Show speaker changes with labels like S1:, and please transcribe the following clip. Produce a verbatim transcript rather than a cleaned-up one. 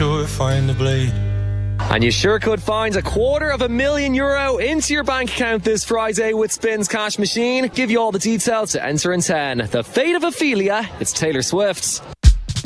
S1: sure find the blade.
S2: And you sure could find a quarter of a million euro into your bank account this Friday with Spins Cash Machine. Give you all the details to enter in ten. The Fate of Ophelia, it's Taylor Swift.